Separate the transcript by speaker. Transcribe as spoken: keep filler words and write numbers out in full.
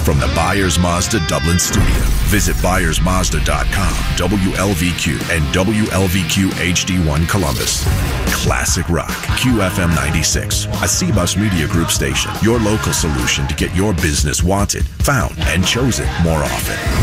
Speaker 1: from the Byers Mazda Dublin studio. Visit Byers Mazda dot com, W L V Q, and W L V Q H D one Columbus. Classic rock, Q F M ninety-six, a C-Bus Media Group station. Your local solution to get your business wanted, found, and chosen more often.